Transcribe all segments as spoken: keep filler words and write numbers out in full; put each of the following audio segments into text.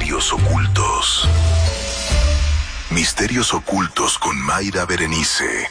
Misterios ocultos. Misterios ocultos con Mayra Berenice.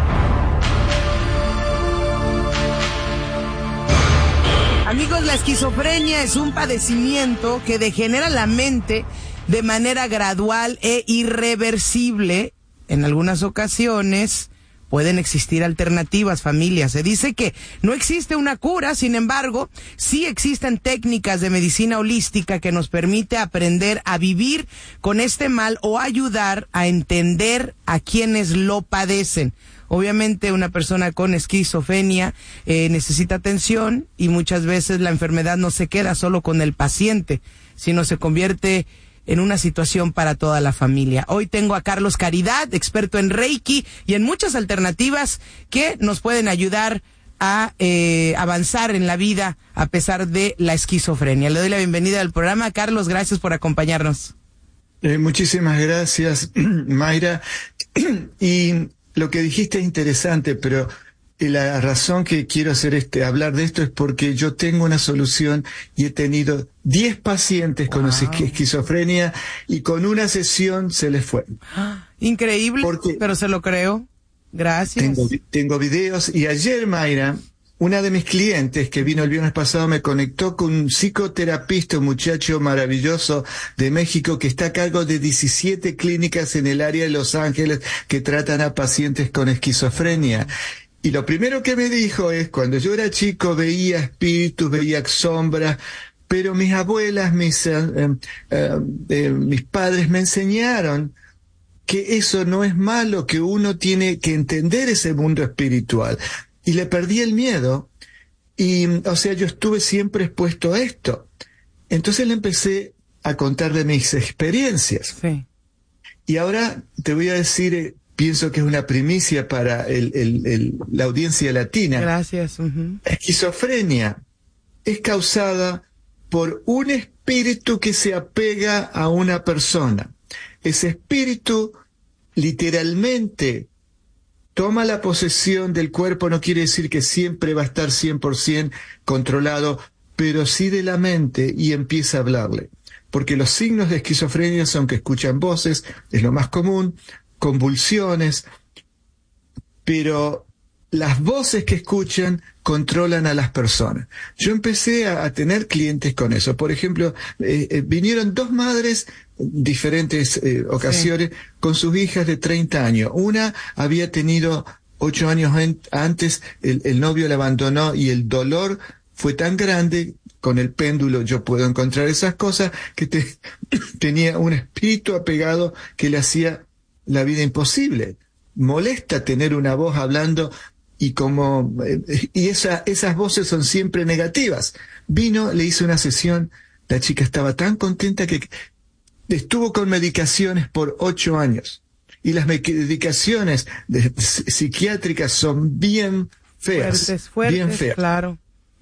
Amigos, la esquizofrenia es un padecimiento que degenera la mente de manera gradual e irreversible. En algunas ocasiones pueden existir alternativas, familia. Se dice que no existe una cura, sin embargo, sí existen técnicas de medicina holística que nos permite aprender a vivir con este mal o ayudar a entender a quienes lo padecen. Obviamente una persona con esquizofrenia eh, necesita atención y muchas veces la enfermedad no se queda solo con el paciente, sino se convierte en una situación para toda la familia. Hoy tengo a Carlos Caridad, experto en Reiki y en muchas alternativas que nos pueden ayudar a eh, avanzar en la vida a pesar de la esquizofrenia. Le doy la bienvenida al programa. Carlos, gracias por acompañarnos. Eh, muchísimas gracias, Mayra. Y lo que dijiste es interesante, pero la razón que quiero hacer este hablar de esto es porque yo tengo una solución y he tenido diez pacientes con wow. esquizofrenia y con una sesión se les fue. Increíble, porque pero se lo creo. Gracias. Tengo, tengo videos y ayer, Mayra, una de mis clientes que vino el viernes pasado me conectó con un psicoterapista, un muchacho maravilloso de México que está a cargo de diecisiete clínicas en el área de Los Ángeles que tratan a pacientes con esquizofrenia. Y lo primero que me dijo es, cuando yo era chico veía espíritus, veía sombras, pero mis abuelas, mis, eh, eh, eh, mis padres me enseñaron que eso no es malo, que uno tiene que entender ese mundo espiritual. Y le perdí el miedo, y, o sea, yo estuve siempre expuesto a esto. Entonces le empecé a contar de mis experiencias. Sí. Y ahora te voy a decir, eh, pienso que es una primicia para el, el, el, la audiencia latina. Gracias. Uh-huh. La esquizofrenia es causada por un espíritu que se apega a una persona. Ese espíritu literalmente toma la posesión del cuerpo, no quiere decir que siempre va a estar cien por ciento controlado, pero sí de la mente, y empieza a hablarle. Porque los signos de esquizofrenia son que escuchan voces, es lo más común, convulsiones, pero las voces que escuchan controlan a las personas. Yo empecé a, a tener clientes con eso. Por ejemplo, eh, eh, vinieron dos madres, diferentes eh, ocasiones, sí, con sus hijas de treinta años. Una había tenido ocho años en, antes, el, el novio la abandonó y el dolor fue tan grande, con el péndulo yo puedo encontrar esas cosas, que te, tenía un espíritu apegado que le hacía la vida imposible. Molesta tener una voz hablando y como eh, y esa, esas voces son siempre negativas. Vino, le hice una sesión, la chica estaba tan contenta que estuvo con medicaciones por ocho años. Y las medicaciones de, psiquiátricas son bien feas. Fuertes, fuertes, bien feas. Claro.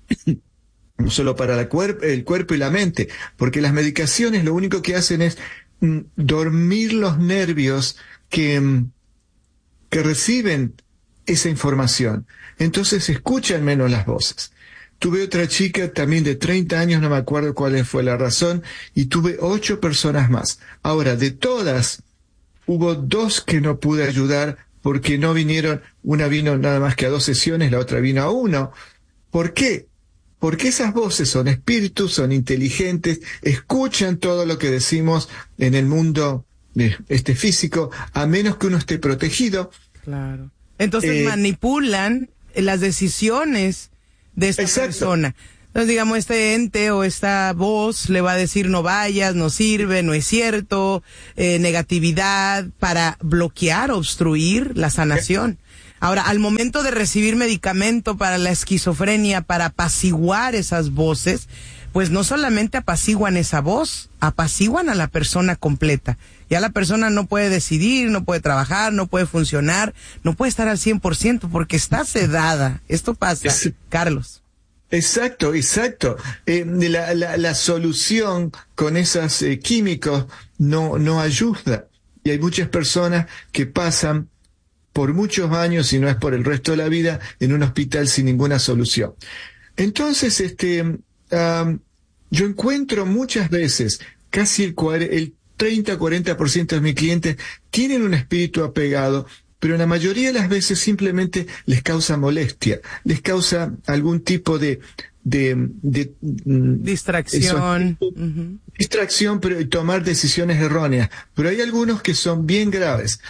No solo para la cuerp- el cuerpo y la mente, porque las medicaciones lo único que hacen es mm, dormir los nervios que, mm, que reciben esa información. Entonces escuchan menos las voces. Tuve otra chica también de treinta años, no me acuerdo cuál fue la razón, y tuve ocho personas más. Ahora, de todas, hubo dos que no pude ayudar porque no vinieron, una vino nada más que a dos sesiones, la otra vino a uno. ¿Por qué? Porque esas voces son espíritus, son inteligentes, escuchan todo lo que decimos en el mundo este físico, a menos que uno esté protegido. Claro. Entonces eh, manipulan las decisiones de esta exacto. persona. Entonces, digamos, este ente o esta voz le va a decir no vayas, no sirve, no es cierto, eh, negatividad, para bloquear, obstruir la sanación. Ahora, al momento de recibir medicamento para la esquizofrenia, para apaciguar esas voces, pues no solamente apaciguan esa voz, apaciguan a la persona completa. Ya la persona no puede decidir, no puede trabajar, no puede funcionar, no puede estar al cien por ciento porque está sedada. Esto pasa, es, Carlos. Exacto, exacto. Eh, la, la, la solución con esos eh, químicos no, no ayuda. Y hay muchas personas que pasan por muchos años, y no es por el resto de la vida, en un hospital sin ninguna solución. Entonces, este, um, yo encuentro muchas veces casi el, el treinta a cuarenta por ciento de mis clientes tienen un espíritu apegado, pero la mayoría de las veces simplemente les causa molestia, les causa algún tipo de... de, de distracción. Eso, uh-huh. Distracción, pero y tomar decisiones erróneas. Pero hay algunos que son bien graves.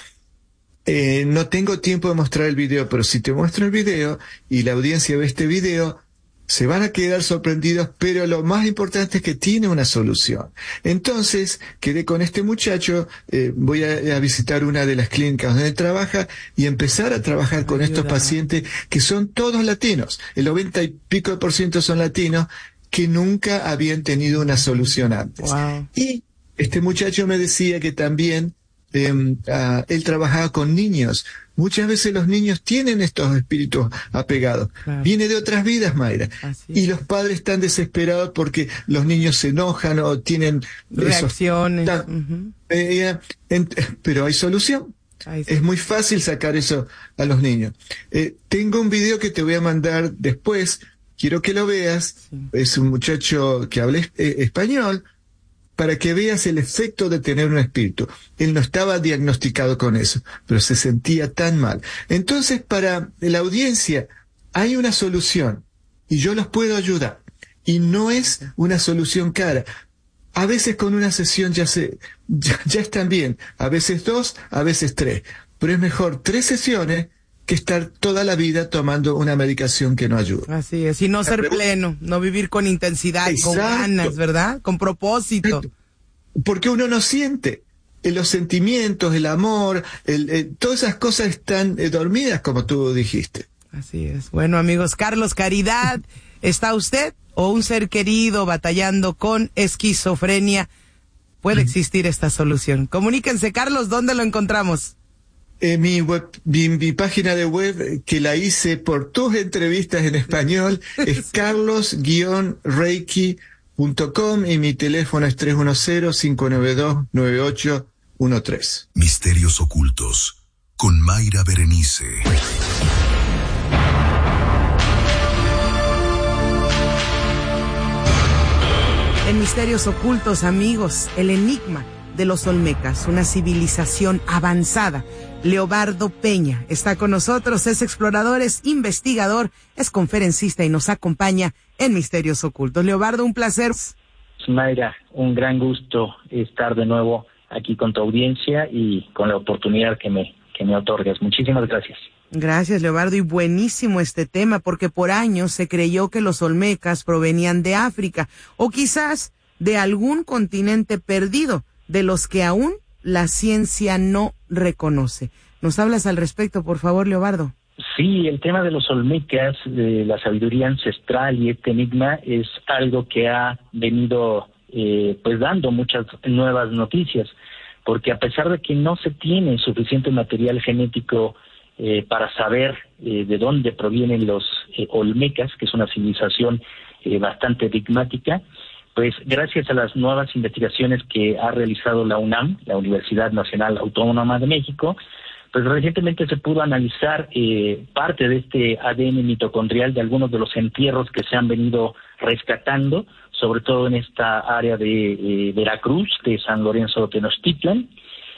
Eh, no tengo tiempo de mostrar el video, pero si te muestro el video y la audiencia ve este video, se van a quedar sorprendidos, pero lo más importante es que tiene una solución. Entonces, quedé con este muchacho, eh, voy a, a visitar una de las clínicas donde trabaja y empezar a trabajar con estos pacientes que son todos latinos. El noventa y pico por ciento son latinos que nunca habían tenido una solución antes. Wow. Y este muchacho me decía que también eh, uh, él trabajaba con niños. Muchas veces los niños tienen estos espíritus apegados. Claro. Viene de otras vidas, Mayra. Y los padres están desesperados porque los niños se enojan o tienen reacciones. Esos, uh-huh. eh, en, pero hay solución. Ay, sí. Es muy fácil sacar eso a los niños. Eh, tengo un video que te voy a mandar después. Quiero que lo veas. Sí. Es un muchacho que habla eh, español, para que veas el efecto de tener un espíritu. Él no estaba diagnosticado con eso, pero se sentía tan mal. Entonces, para la audiencia, hay una solución, y yo los puedo ayudar. Y no es una solución cara. A veces con una sesión ya se, ya, ya están bien. A veces dos, a veces tres. Pero es mejor tres sesiones que estar toda la vida tomando una medicación que no ayuda. Así es, y no ser Pero, pleno, no vivir con intensidad, exacto, con ganas, ¿verdad? Con propósito. Porque uno no siente. Los sentimientos, el amor, el, el, todas esas cosas están eh, dormidas, como tú dijiste. Así es. Bueno, amigos, Carlos Caridad, ¿está usted o un ser querido batallando con esquizofrenia? Puede existir esta solución. Comuníquense, Carlos, ¿dónde lo encontramos? Eh, mi, web, mi, mi página de web, que la hice por tus entrevistas en español, es sí. carlos guion reiki punto com y mi teléfono es tres uno cero, cinco nueve dos, nueve ocho uno tres. Misterios ocultos con Mayra Berenice. En Misterios Ocultos, amigos, el enigma de los Olmecas, una civilización avanzada. Leobardo Peña está con nosotros, es explorador, es investigador, es conferencista y nos acompaña en Misterios Ocultos. Leobardo, un placer. Mayra, un gran gusto estar de nuevo aquí con tu audiencia y con la oportunidad que me, que me otorgas. Muchísimas gracias. Gracias, Leobardo, y buenísimo este tema, porque por años se creyó que los Olmecas provenían de África, o quizás de algún continente perdido, de los que aún la ciencia no reconoce. ¿Nos hablas al respecto, por favor, Leobardo? Sí, el tema de los Olmecas, de la sabiduría ancestral y este enigma es algo que ha venido eh, pues dando muchas nuevas noticias, porque a pesar de que no se tiene suficiente material genético eh, para saber eh, de dónde provienen los eh, Olmecas, que es una civilización eh, bastante enigmática, pues gracias a las nuevas investigaciones que ha realizado la UNAM, la Universidad Nacional Autónoma de México, pues recientemente se pudo analizar eh, parte de este A D N mitocondrial de algunos de los entierros que se han venido rescatando, sobre todo en esta área de eh, Veracruz, de San Lorenzo de Tenochtitlan,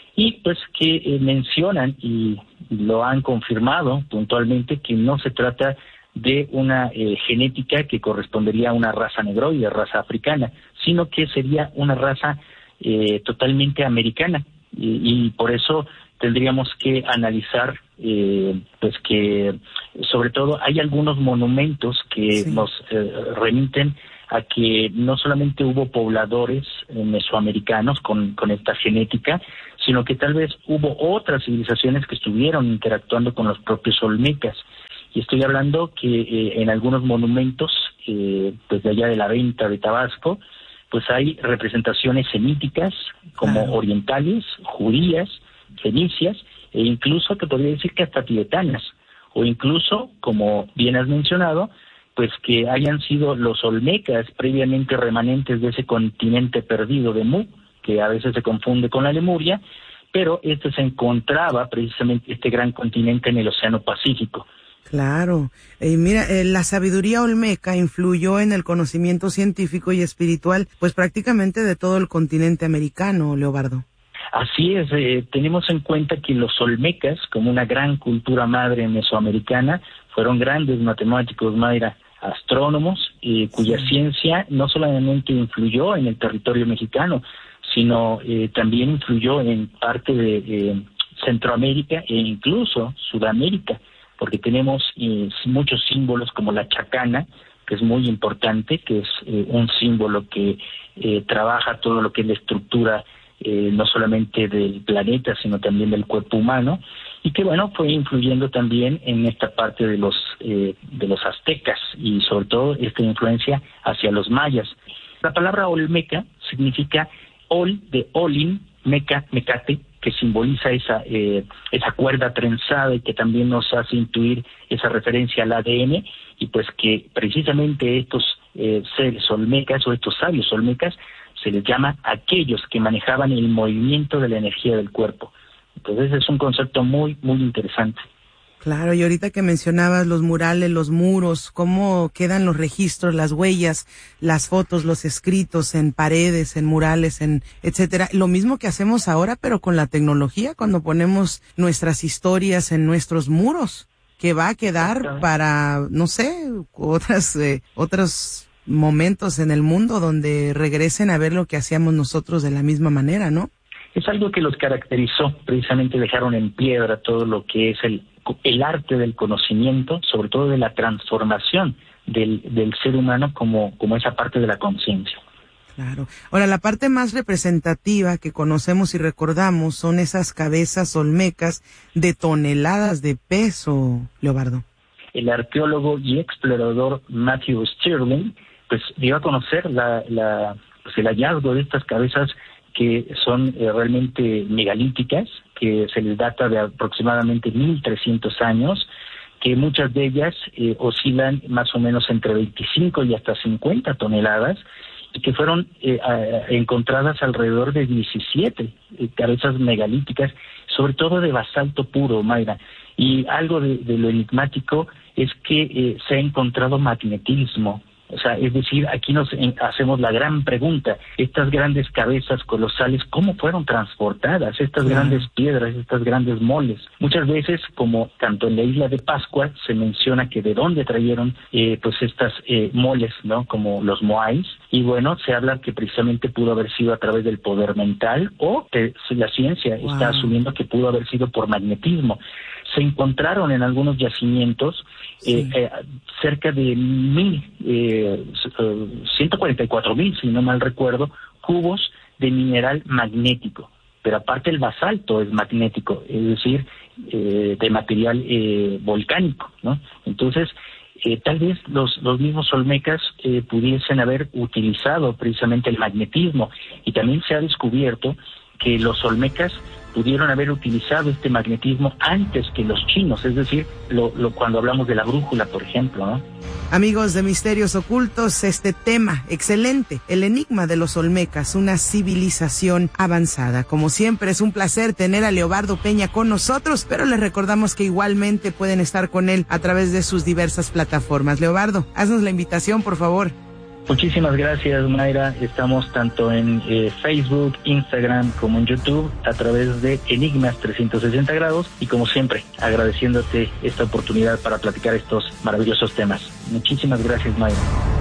y pues que eh, mencionan y lo han confirmado puntualmente que no se trata de una eh, genética que correspondería a una raza negroide, raza africana, sino que sería una raza eh, totalmente americana, y, y por eso tendríamos que analizar eh, pues que sobre todo hay algunos monumentos que sí. nos eh, remiten a que no solamente hubo pobladores eh, mesoamericanos con, con esta genética, sino que tal vez hubo otras civilizaciones que estuvieron interactuando con los propios olmecas. Y estoy hablando que eh, en algunos monumentos, eh, pues de allá de la Venta de Tabasco, pues hay representaciones semíticas, como claro. orientales, judías, fenicias, e incluso te podría decir que hasta tibetanas, o incluso, como bien has mencionado, pues que hayan sido los olmecas previamente remanentes de ese continente perdido de Mu, que a veces se confunde con la Lemuria, pero este se encontraba precisamente, este gran continente, en el Océano Pacífico. Claro. Y eh, mira, eh, la sabiduría olmeca influyó en el conocimiento científico y espiritual, pues prácticamente de todo el continente americano, Leobardo. Así es, eh, tenemos en cuenta que los olmecas, como una gran cultura madre mesoamericana, fueron grandes matemáticos, Mayra, astrónomos, eh, cuya sí. ciencia no solamente influyó en el territorio mexicano, sino eh, también influyó en parte de eh, Centroamérica e incluso Sudamérica, porque tenemos eh, muchos símbolos como la chacana, que es muy importante, que es eh, un símbolo que eh, trabaja todo lo que es la estructura eh, no solamente del planeta, sino también del cuerpo humano, y que bueno, fue influyendo también en esta parte de los eh, de los aztecas, y sobre todo esta influencia hacia los mayas. La palabra olmeca significa ol de olin, meca, mecate, que simboliza esa eh, esa cuerda trenzada y que también nos hace intuir esa referencia al A D N, y pues que precisamente estos eh, seres olmecas o estos sabios olmecas se les llama aquellos que manejaban el movimiento de la energía del cuerpo. Entonces es un concepto muy, muy interesante. Claro, y ahorita que mencionabas los murales, los muros, cómo quedan los registros, las huellas, las fotos, los escritos en paredes, en murales, en etcétera. Lo mismo que hacemos ahora, pero con la tecnología, cuando ponemos nuestras historias en nuestros muros, que va a quedar para, no sé, otras, eh, otros momentos en el mundo donde regresen a ver lo que hacíamos nosotros de la misma manera, ¿no? Es algo que los caracterizó, precisamente dejaron en piedra todo lo que es el el arte del conocimiento, sobre todo de la transformación del, del ser humano como, como esa parte de la conciencia. Claro. Ahora, la parte más representativa que conocemos y recordamos son esas cabezas olmecas de toneladas de peso, Leobardo. El arqueólogo y explorador Matthew Stirling pues dio a conocer la, la, pues, el hallazgo de estas cabezas que son eh, realmente megalíticas, que se les data de aproximadamente mil trescientos años, que muchas de ellas eh, oscilan más o menos entre veinticinco y hasta cincuenta toneladas, y que fueron eh, a, encontradas alrededor de diecisiete eh, cabezas megalíticas, sobre todo de basalto puro, Mayra. Y algo de, de lo enigmático es que eh, se ha encontrado magnetismo. O sea, es decir, aquí nos en, hacemos la gran pregunta, estas grandes cabezas colosales, ¿cómo fueron transportadas? Estas yeah. grandes piedras, estas grandes moles. Muchas veces, como tanto en la isla de Pascua, se menciona que de dónde trajeron eh, pues estas eh, moles, ¿no? Como los moais. Y bueno, se habla que precisamente pudo haber sido a través del poder mental, o que la ciencia wow. está asumiendo que pudo haber sido por magnetismo. Se encontraron en algunos yacimientos eh, sí. eh, cerca de mil, eh, ciento cuarenta y cuatro mil, si no mal recuerdo, cubos de mineral magnético. Pero aparte el basalto es magnético, es decir, eh, de material eh, volcánico, ¿no? Entonces, eh, tal vez los, los mismos olmecas eh, pudiesen haber utilizado precisamente el magnetismo, y también se ha descubierto que los olmecas pudieron haber utilizado este magnetismo antes que los chinos, es decir, lo, lo, cuando hablamos de la brújula, por ejemplo, ¿no? Amigos de Misterios Ocultos, este tema excelente, el enigma de los olmecas, una civilización avanzada. Como siempre, es un placer tener a Leobardo Peña con nosotros, pero les recordamos que igualmente pueden estar con él a través de sus diversas plataformas. Leobardo, haznos la invitación, por favor. Muchísimas gracias, Mayra. Estamos tanto en eh, Facebook, Instagram como en YouTube a través de Enigmas trescientos sesenta grados, y como siempre agradeciéndote esta oportunidad para platicar estos maravillosos temas. Muchísimas gracias, Mayra.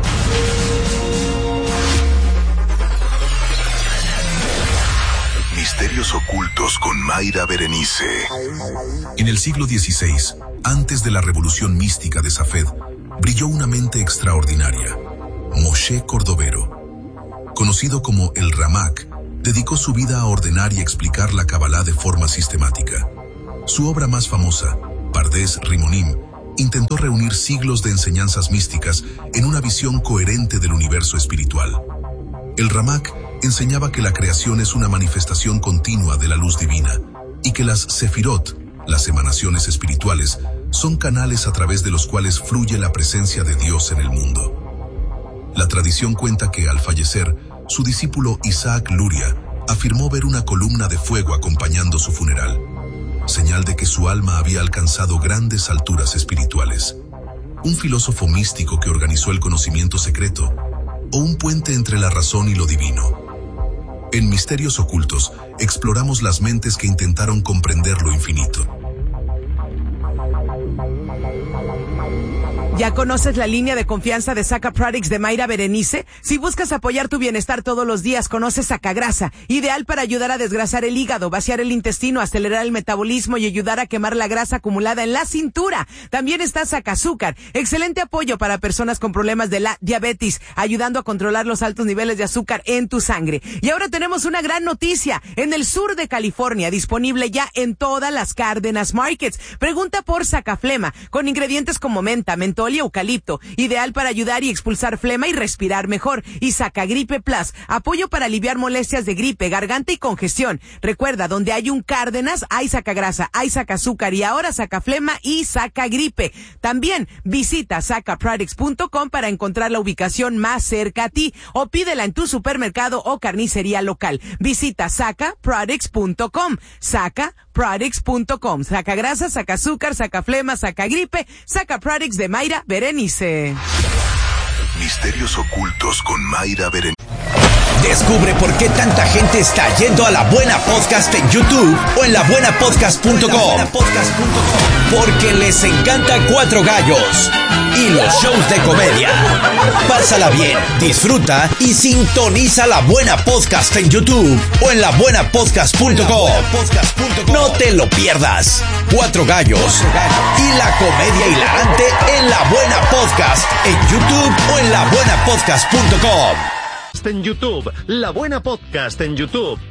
Misterios Ocultos con Mayra Berenice. En el siglo dieciséis, antes de la revolución mística de Safed, brilló una mente extraordinaria. Moshe Cordovero, conocido como el Ramak, dedicó su vida a ordenar y explicar la Kabbalah de forma sistemática. Su obra más famosa, Pardes Rimonim, intentó reunir siglos de enseñanzas místicas en una visión coherente del universo espiritual. El Ramak enseñaba que la creación es una manifestación continua de la luz divina, y que las Sefirot, las emanaciones espirituales, son canales a través de los cuales fluye la presencia de Dios en el mundo. La tradición cuenta que, al fallecer, su discípulo Isaac Luria afirmó ver una columna de fuego acompañando su funeral. señal de que su alma había alcanzado grandes alturas espirituales. Un filósofo místico que organizó el conocimiento secreto, o un puente entre la razón y lo divino. En Misterios Ocultos, exploramos las mentes que intentaron comprender lo infinito. ¿Ya conoces la línea de confianza de Saca Products de Mayra Berenice? Si buscas apoyar tu bienestar todos los días, conoce Sacagrasa, ideal para ayudar a desgrasar el hígado, vaciar el intestino, acelerar el metabolismo y ayudar a quemar la grasa acumulada en la cintura. También está Sacazúcar, excelente apoyo para personas con problemas de la diabetes, ayudando a controlar los altos niveles de azúcar en tu sangre. Y ahora tenemos una gran noticia, en el sur de California, disponible ya en todas las Cárdenas Markets. Pregunta por Sacaflema, con ingredientes como menta, mentol y eucalipto, ideal para ayudar y expulsar flema y respirar mejor. Y Sacagripe Plus, apoyo para aliviar molestias de gripe, garganta y congestión. Recuerda, donde hay un Cárdenas, hay Sacagrasa, hay Sacazúcar y ahora Sacaflema y Sacagripe. También visita saca products punto com para encontrar la ubicación más cerca a ti o pídela en tu supermercado o carnicería local. Visita saca products punto com. Saca products punto com. Sacagrasa, Sacazúcar, Sacaflema, Sacagripe, Saca Products de Mayra Berenice. Misterios Ocultos con Mayra Berenice. Descubre por qué tanta gente está yendo a La Buena Podcast en YouTube o en la buena podcast punto com. Porque les encanta Cuatro Gallos y los shows de comedia. Pásala bien, disfruta y sintoniza La Buena Podcast en YouTube o en la buena podcast punto com. No te lo pierdas. Cuatro Gallos y la comedia hilarante en La Buena Podcast en YouTube o en la buena podcast punto com. En YouTube, La Buena Podcast en YouTube.